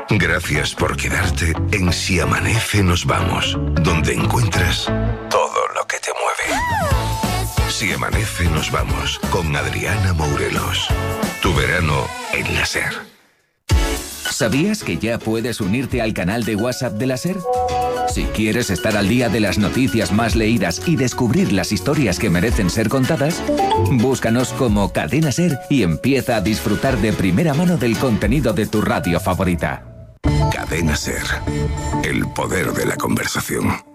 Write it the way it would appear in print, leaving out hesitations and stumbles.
Gracias por quedarte en Si Amanece Nos Vamos, donde encuentras todo lo que te mueve. Si Amanece Nos Vamos, con Adriana Mourelos. Tu verano en la SER. ¿Sabías que ya puedes unirte al canal de WhatsApp de la SER? Si quieres estar al día de las noticias más leídas y descubrir las historias que merecen ser contadas, búscanos como Cadena SER y empieza a disfrutar de primera mano del contenido de tu radio favorita. Cadena SER. El poder de la conversación.